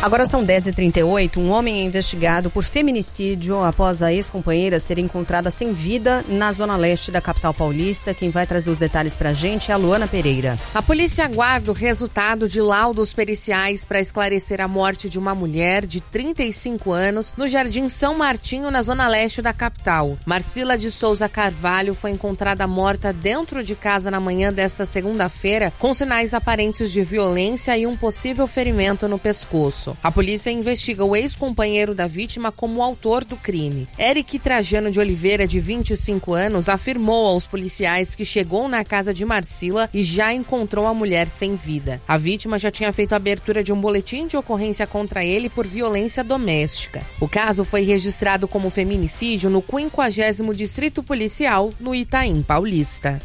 Agora são 10h38. Um homem é investigado por feminicídio após a ex-companheira ser encontrada sem vida na zona leste da capital paulista. Quem vai trazer os detalhes pra gente é a Luana Pereira. A polícia aguarda o resultado de laudos periciais para esclarecer a morte de uma mulher de 35 anos no Jardim São Martinho, na zona leste da capital. Marcila de Souza Carvalho foi encontrada morta dentro de casa na manhã desta segunda-feira, com sinais aparentes de violência e um possível ferimento no pescoço. A polícia investiga o ex-companheiro da vítima como o autor do crime. Eric Trajano de Oliveira, de 25 anos, afirmou aos policiais que chegou na casa de Marcila e já encontrou a mulher sem vida. A vítima já tinha feito a abertura de um boletim de ocorrência contra ele por violência doméstica. O caso foi registrado como feminicídio no 50º Distrito Policial, no Itaim Paulista.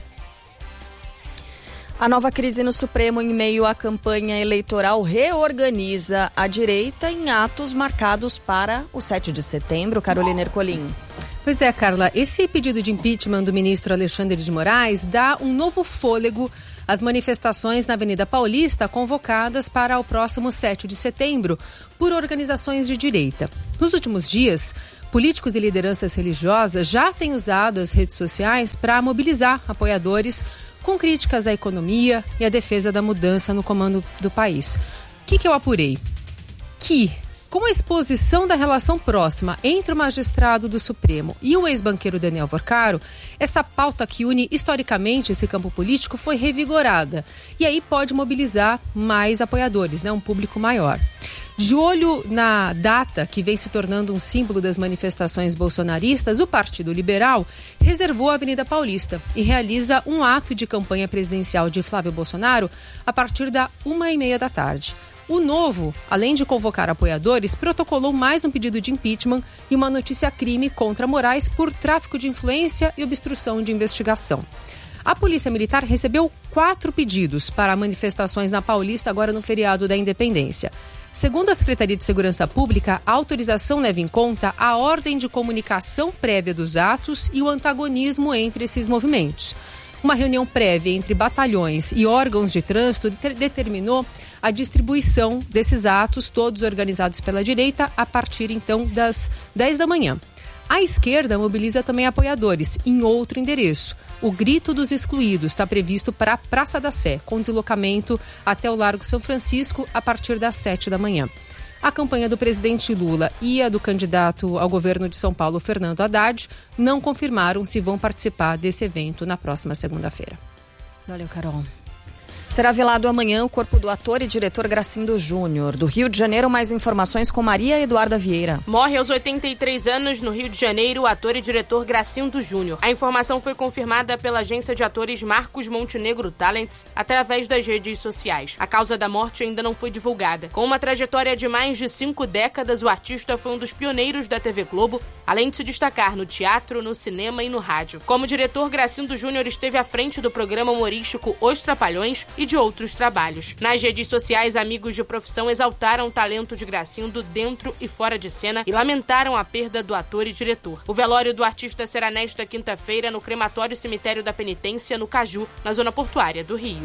A nova crise no Supremo em meio à campanha eleitoral reorganiza a direita em atos marcados para o 7 de setembro. Carolina Ercolim. Pois é, Carla, esse pedido de impeachment do ministro Alexandre de Moraes dá um novo fôlego às manifestações na Avenida Paulista convocadas para o próximo 7 de setembro por organizações de direita. Nos últimos dias, políticos e lideranças religiosas já têm usado as redes sociais para mobilizar apoiadores com críticas à economia e à defesa da mudança no comando do país. O que eu apurei? Que, com a exposição da relação próxima entre o magistrado do Supremo e o ex-banqueiro Daniel Vorcaro, essa pauta que une historicamente esse campo político foi revigorada. E aí pode mobilizar mais apoiadores, um público maior. De olho na data que vem se tornando um símbolo das manifestações bolsonaristas, o Partido Liberal reservou a Avenida Paulista e realiza um ato de campanha presidencial de Flávio Bolsonaro a partir da 1h30 da tarde. O Novo, além de convocar apoiadores, protocolou mais um pedido de impeachment e uma notícia-crime contra Moraes por tráfico de influência e obstrução de investigação. A Polícia Militar recebeu 4 pedidos para manifestações na Paulista agora no feriado da Independência. Segundo a Secretaria de Segurança Pública, a autorização leva em conta a ordem de comunicação prévia dos atos e o antagonismo entre esses movimentos. Uma reunião prévia entre batalhões e órgãos de trânsito determinou a distribuição desses atos, todos organizados pela direita, a partir, então, das 10 da manhã. A esquerda mobiliza também apoiadores em outro endereço. O Grito dos Excluídos está previsto para a Praça da Sé, com deslocamento até o Largo São Francisco a partir das 7 da manhã. A campanha do presidente Lula e a do candidato ao governo de São Paulo, Fernando Haddad, não confirmaram se vão participar desse evento na próxima segunda-feira. Valeu, Carol. Será velado amanhã o corpo do ator e diretor Gracindo Júnior. Do Rio de Janeiro, mais informações com Maria Eduarda Vieira. Morre aos 83 anos no Rio de Janeiro o ator e diretor Gracindo Júnior. A informação foi confirmada pela agência de atores Marcos Montenegro Talents através das redes sociais. A causa da morte ainda não foi divulgada. Com uma trajetória de mais de 5 décadas, o artista foi um dos pioneiros da TV Globo, além de se destacar no teatro, no cinema e no rádio. Como diretor, Gracindo Júnior esteve à frente do programa humorístico Os Trapalhões e de outros trabalhos. Nas redes sociais, amigos de profissão exaltaram o talento de Gracindo dentro e fora de cena e lamentaram a perda do ator e diretor. O velório do artista será nesta quinta-feira no crematório Cemitério da Penitência, no Caju, na zona portuária do Rio.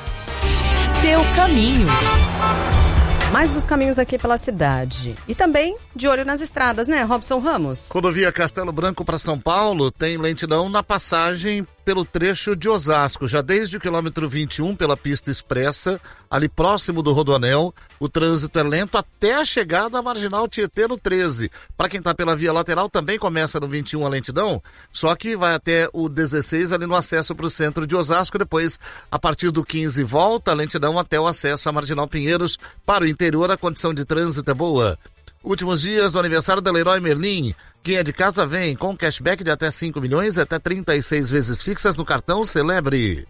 Seu caminho. Mais dos caminhos aqui pela cidade. E também de olho nas estradas, né, Robson Ramos? Rodovia Castelo Branco para São Paulo tem lentidão na passagem pelo trecho de Osasco, já desde o quilômetro 21 pela pista expressa, ali próximo do Rodoanel. O trânsito é lento até a chegada à Marginal Tietê no 13. Para quem está pela via lateral, também começa no 21 a lentidão, só que vai até o 16 ali no acesso para o centro de Osasco. Depois, a partir do 15, volta a lentidão até o acesso à Marginal Pinheiros. Para o interior, a condição de trânsito é boa. Últimos dias do aniversário da Leroy Merlin. Quem é de casa vem com cashback de até 5 milhões, até 36 vezes fixas no cartão Celebre.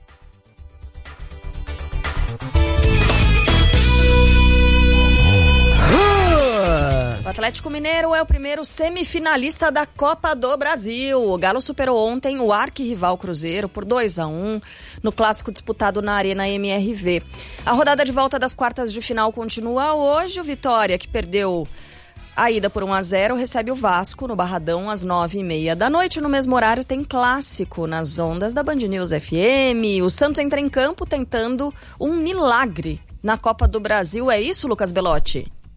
O Atlético Mineiro é o primeiro semifinalista da Copa do Brasil. O Galo superou ontem o arquirrival Cruzeiro por 2-1 no clássico disputado na Arena MRV. A rodada de volta das quartas de final continua hoje. O Vitória, que perdeu a ida por 1-0, recebe o Vasco no Barradão às 9h30 da noite. No mesmo horário tem clássico nas ondas da Band News FM. O Santos entra em campo tentando um milagre na Copa do Brasil. É isso, Lucas Belotti?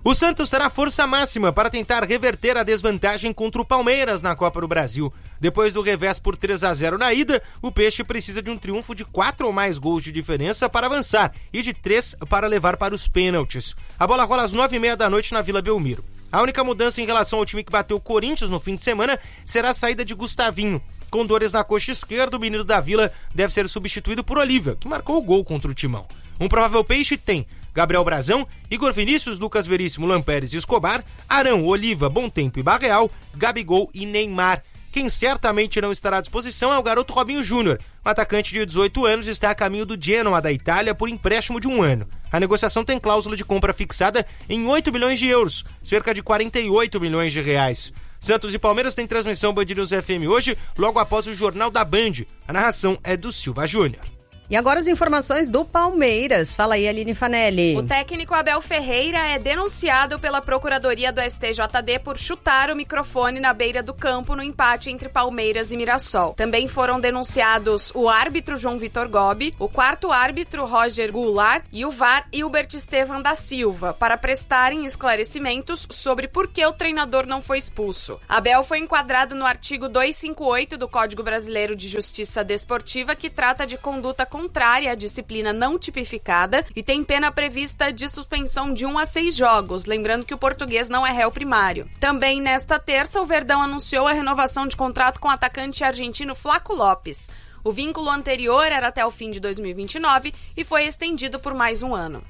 O Santos terá força máxima para tentar reverter a desvantagem contra o Palmeiras na Copa do Brasil. Depois do revés por 3-0 na ida, o Peixe precisa de um triunfo de 4 ou mais gols de diferença para avançar e de 3 para levar para os pênaltis. A bola rola às 9h30 da noite na Vila Belmiro. A única mudança em relação ao time que bateu o Corinthians no fim de semana será a saída de Gustavinho. Com dores na coxa esquerda, o menino da Vila deve ser substituído por Olívia, que marcou o gol contra o Timão. Um provável Peixe tem Gabriel Brazão, Igor Vinícius, Lucas Veríssimo, Lampérez e Escobar, Arão, Oliva, Bontempo e Barreal, Gabigol e Neymar. Quem certamente não estará à disposição é o garoto Robinho Júnior. O atacante de 18 anos está a caminho do Genoa da Itália por empréstimo de 1 ano. A negociação tem cláusula de compra fixada em 8 milhões de euros, cerca de 48 milhões de reais. Santos e Palmeiras têm transmissão Band News FM hoje, logo após o Jornal da Band. A narração é do Silva Júnior. E agora as informações do Palmeiras. Fala aí, Aline Fanelli. O técnico Abel Ferreira é denunciado pela Procuradoria do STJD por chutar o microfone na beira do campo no empate entre Palmeiras e Mirassol. Também foram denunciados o árbitro João Vitor Gobi, o quarto árbitro Roger Goulart e o VAR Hilbert Estevam da Silva, para prestarem esclarecimentos sobre por que o treinador não foi expulso. Abel foi enquadrado no artigo 258 do Código Brasileiro de Justiça Desportiva, que trata de conduta contrária à disciplina não tipificada e tem pena prevista de suspensão de 1 a 6 jogos, lembrando que o português não é réu primário. Também nesta terça, o Verdão anunciou a renovação de contrato com o atacante argentino Flaco Lopes. O vínculo anterior era até o fim de 2029 e foi estendido por mais 1 ano.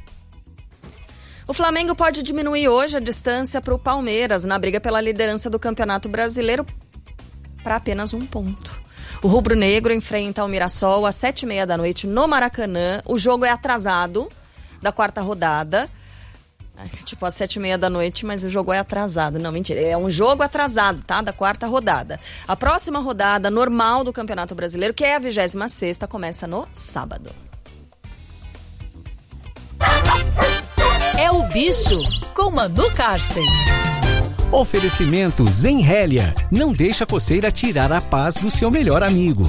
O Flamengo pode diminuir hoje a distância para o Palmeiras na briga pela liderança do Campeonato Brasileiro para apenas 1 ponto. O rubro-negro enfrenta o Mirassol às 7h30 da noite no Maracanã. O jogo é atrasado da 4ª rodada. Tipo, às 7h30 da noite, mas o jogo é atrasado. Não, mentira. É um jogo atrasado, tá? Da 4ª rodada. A próxima rodada normal do Campeonato Brasileiro, que é a 26ª, começa no sábado. É o Bicho, com Manu Karsten. Oferecimento Zenhélia. Não deixa a coceira tirar a paz do seu melhor amigo.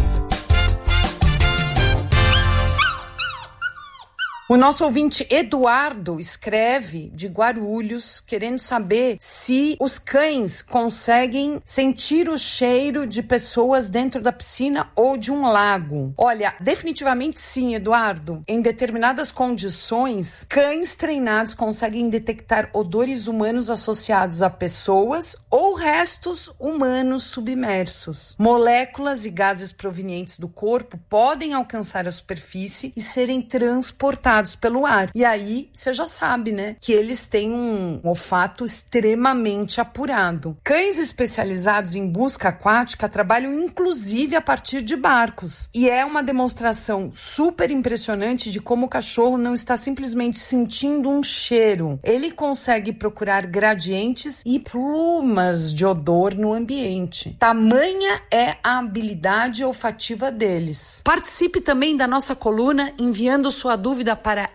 O nosso ouvinte Eduardo escreve de Guarulhos, querendo saber se os cães conseguem sentir o cheiro de pessoas dentro da piscina ou de um lago. Olha, definitivamente sim, Eduardo. Em determinadas condições, cães treinados conseguem detectar odores humanos associados a pessoas ou restos humanos submersos. Moléculas e gases provenientes do corpo podem alcançar a superfície e serem transportados pelo ar. E aí, você já sabe, né? Que eles têm um olfato extremamente apurado. Cães especializados em busca aquática trabalham inclusive a partir de barcos. E é uma demonstração super impressionante de como o cachorro não está simplesmente sentindo um cheiro. Ele consegue procurar gradientes e plumas de odor no ambiente. Tamanha é a habilidade olfativa deles. Participe também da nossa coluna enviando sua dúvida para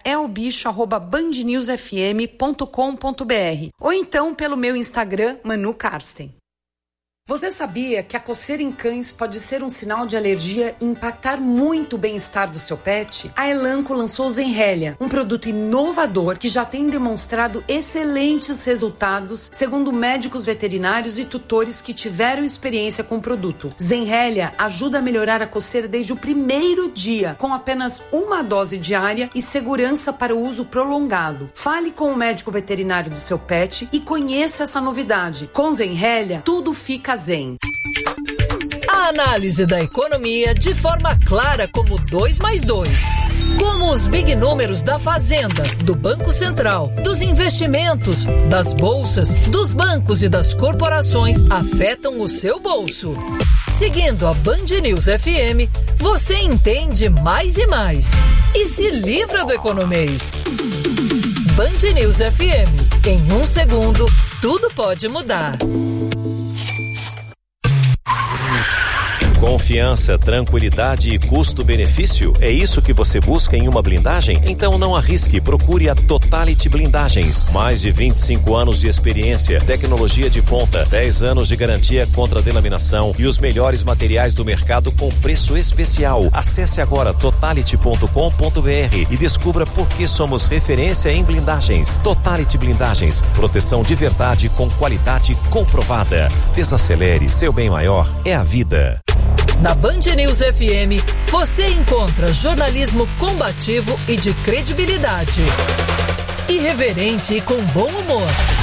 elbicho@bandnewsfm.com.br ou então pelo meu Instagram, Manu Karsten. Você sabia que a coceira em cães pode ser um sinal de alergia e impactar muito o bem-estar do seu pet? A Elanco lançou o Zenhélia, um produto inovador que já tem demonstrado excelentes resultados, segundo médicos veterinários e tutores que tiveram experiência com o produto. Zenhélia ajuda a melhorar a coceira desde o primeiro dia, com apenas 1 dose diária e segurança para o uso prolongado. Fale com o médico veterinário do seu pet e conheça essa novidade. Com Zenhélia, tudo fica zen. A análise da economia de forma clara como 2 mais 2. Como os big números da Fazenda, do Banco Central, dos investimentos, das bolsas, dos bancos e das corporações afetam o seu bolso. Seguindo a Band News FM, você entende mais e mais. E se livra do economês. Band News FM. Em 1 segundo, tudo pode mudar. Confiança, tranquilidade e custo-benefício? É isso que você busca em uma blindagem? Então não arrisque, procure a Totality Blindagens. Mais de 25 anos de experiência, tecnologia de ponta, 10 anos de garantia contra delaminação e os melhores materiais do mercado com preço especial. Acesse agora totality.com.br e descubra por que somos referência em blindagens. Totality Blindagens, proteção de verdade com qualidade comprovada. Desacelere, seu bem maior é a vida. Na Band News FM, você encontra jornalismo combativo e de credibilidade. Irreverente e com bom humor.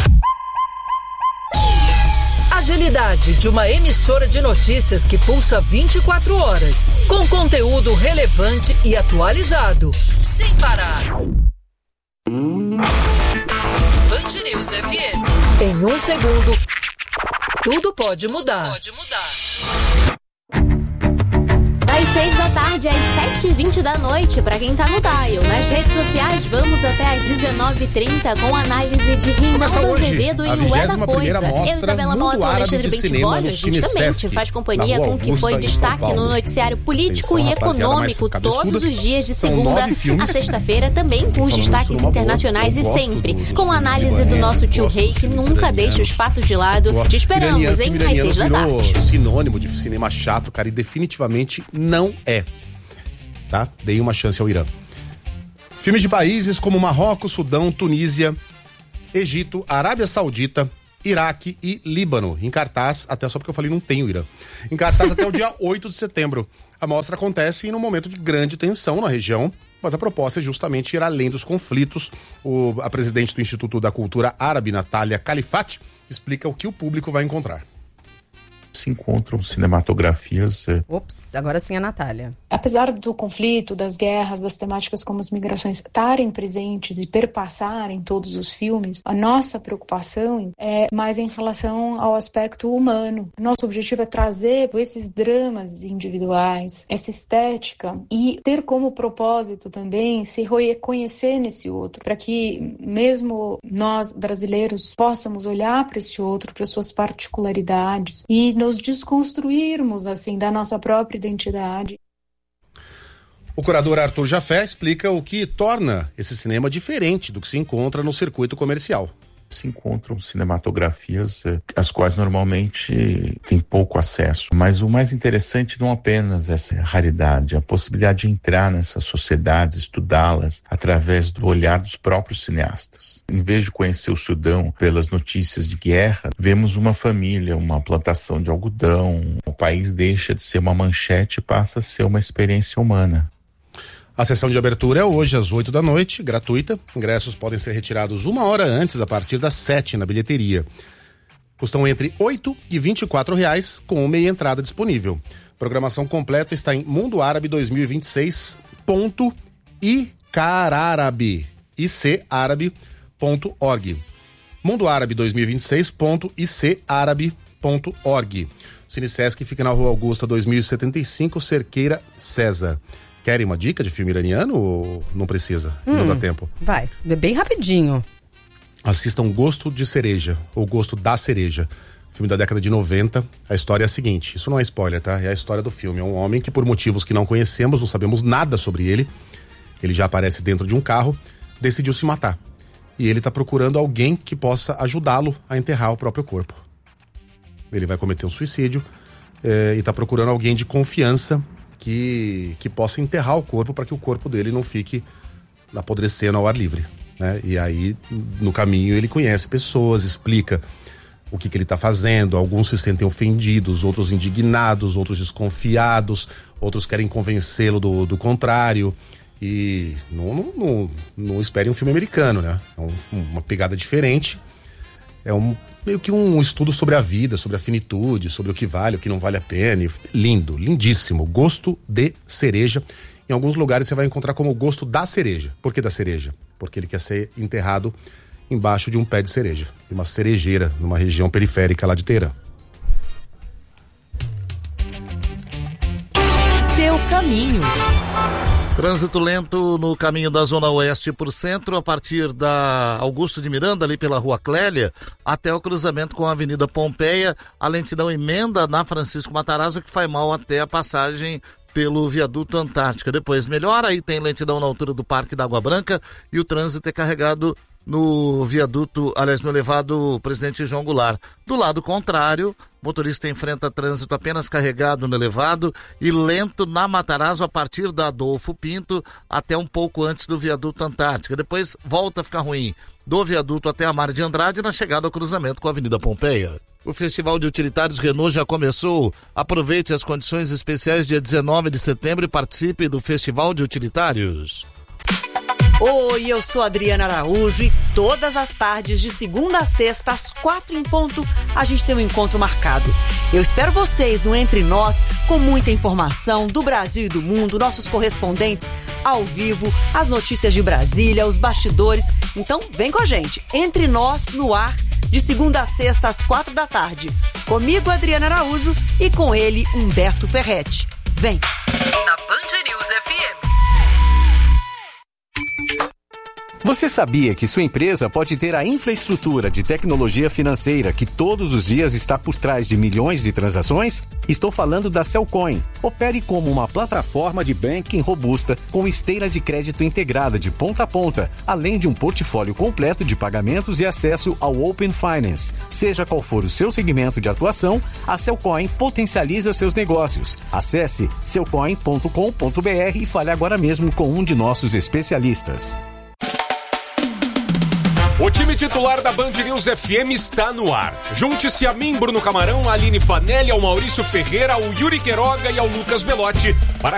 Agilidade de uma emissora de notícias que pulsa 24 horas, com conteúdo relevante e atualizado, sem parar. Band News FM. Em um segundo, tudo pode mudar. Das 6 da tarde às 7h20 da noite, para quem tá no dial. Nas redes sociais, vamos até às 19h30 com análise de Rinaldo Azevedo e o É da Coisa. Eu, Isabela Mota, Alexandre Bentivório, a gente também faz companhia com o que foi destaque no noticiário político e econômico todos os dias de segunda a sexta-feira, também com os destaques internacionais e sempre com a análise do nosso tio Rei, que nunca deixa os fatos de lado. Te esperamos, hein? Às 6 da tarde. Sinônimo de cinema chato, cara, e definitivamente não é, tá? Dei uma chance ao Irã. Filmes de países como Marrocos, Sudão, Tunísia, Egito, Arábia Saudita, Iraque e Líbano, em cartaz, até só porque eu falei não tem o Irã, em cartaz até o dia 8 de setembro. A mostra acontece em um momento de grande tensão na região, mas a proposta é justamente ir além dos conflitos. A presidente do Instituto da Cultura Árabe, Natália Califati, explica o que o público vai encontrar. Se encontram cinematografias... Ops, agora sim a Natália. Apesar do conflito, das guerras, das temáticas como as migrações estarem presentes e perpassarem todos os filmes, a nossa preocupação é mais em relação ao aspecto humano. Nosso objetivo é trazer esses dramas individuais, essa estética e ter como propósito também se reconhecer nesse outro, para que mesmo nós brasileiros possamos olhar para esse outro, para suas particularidades e nos desconstruirmos, assim, da nossa própria identidade. O curador Arthur Jafé explica o que torna esse cinema diferente do que se encontra no circuito comercial. Se encontram cinematografias às quais normalmente tem pouco acesso, mas o mais interessante não apenas essa raridade, a possibilidade de entrar nessas sociedades, estudá-las através do olhar dos próprios cineastas. Em vez de conhecer o Sudão pelas notícias de guerra, vemos uma família, uma plantação de algodão, o país deixa de ser uma manchete e passa a ser uma experiência humana. A sessão de abertura é hoje às 8 da noite, gratuita. Ingressos podem ser retirados 1 hora antes, a partir das 7 na bilheteria. Custam entre R$8 e R$24, com meia entrada disponível. Programação completa está em mundoarabe2026.icarabe.org. mundoarabe2026.icarabe.org. Cinesesc fica na Rua Augusta 2075, Cerqueira, César. Querem uma dica de filme iraniano ou não precisa? Não dá tempo. Vai, é bem rapidinho. Assistam Gosto de Cereja, ou Gosto da Cereja. Filme da década de 90. A história é a seguinte, isso não é spoiler, tá? É a história do filme. É um homem que, por motivos que não conhecemos, não sabemos nada sobre ele, ele já aparece dentro de um carro, decidiu se matar. E ele tá procurando alguém que possa ajudá-lo a enterrar o próprio corpo. Ele vai cometer um suicídio e tá procurando alguém de confiança que possa enterrar o corpo para que o corpo dele não fique apodrecendo ao ar livre, né? E aí, no caminho, ele conhece pessoas, explica o que ele está fazendo. Alguns se sentem ofendidos, outros indignados, outros desconfiados, outros querem convencê-lo do contrário. E não esperem um filme americano, né? É uma pegada diferente. É meio que um estudo sobre a vida, sobre a finitude, sobre o que vale, o que não vale a pena. E lindo, lindíssimo. Gosto de Cereja. Em alguns lugares você vai encontrar como Gosto da Cereja. Por que da cereja? Porque ele quer ser enterrado embaixo de um pé de cereja, de uma cerejeira, numa região periférica lá de Teherã. Seu caminho. Trânsito lento no caminho da Zona Oeste para o centro, a partir da Augusto de Miranda, ali pela Rua Clélia, até o cruzamento com a Avenida Pompeia. A lentidão emenda na Francisco Matarazzo, que faz mal até a passagem pelo Viaduto Antártica. Depois melhora, aí tem lentidão na altura do Parque da Água Branca e o trânsito é carregado no viaduto, aliás, no elevado Presidente João Goulart. Do lado contrário, motorista enfrenta trânsito apenas carregado no elevado e lento na Matarazzo a partir da Adolfo Pinto até um pouco antes do viaduto Antártica. Depois volta a ficar ruim do viaduto até a Mar de Andrade na chegada ao cruzamento com a Avenida Pompeia. O Festival de Utilitários Renault já começou. Aproveite as condições especiais dia 19 de setembro e participe do Festival de Utilitários. Oi, eu sou Adriana Araújo e todas as tardes, de segunda a sexta, às 4 em ponto, a gente tem um encontro marcado. Eu espero vocês no Entre Nós, com muita informação do Brasil e do mundo, nossos correspondentes ao vivo, as notícias de Brasília, os bastidores. Então, vem com a gente. Entre Nós, no ar, de segunda a sexta, às 4 da tarde. Comigo, Adriana Araújo, e com ele, Humberto Ferretti. Vem! Na Band News FM. Você sabia que sua empresa pode ter a infraestrutura de tecnologia financeira que todos os dias está por trás de milhões de transações? Estou falando da Cellcoin. Opere como uma plataforma de banking robusta com esteira de crédito integrada de ponta a ponta, além de um portfólio completo de pagamentos e acesso ao Open Finance. Seja qual for o seu segmento de atuação, a Cellcoin potencializa seus negócios. Acesse cellcoin.com.br e fale agora mesmo com um de nossos especialistas. O time titular da Band News FM está no ar. Junte-se a mim, Bruno Camarão, a Aline Fanelli, ao Maurício Ferreira, ao Yuri Queiroga e ao Lucas Belotti para